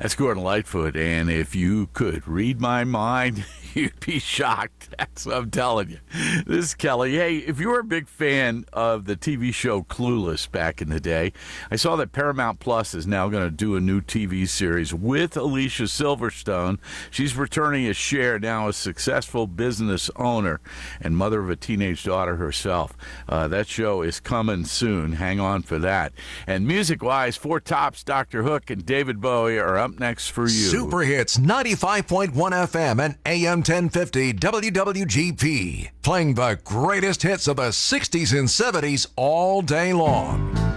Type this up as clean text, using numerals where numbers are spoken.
That's Gordon Lightfoot, and if you could read my mind, you'd be shocked. That's what I'm telling you. This is Kelly. Hey, if you were a big fan of the TV show Clueless back in the day, I saw that Paramount Plus is now going to do a new TV series with Alicia Silverstone. She's returning as Cher, now a successful business owner and mother of a teenage daughter herself. That show is coming soon. Hang on for that. And music-wise, Four Tops, Dr. Hook, and David Bowie are up next for you. Super Hits 95.1 FM and AM 1050 WWGP. Playing the greatest hits of the 60s and 70s all day long.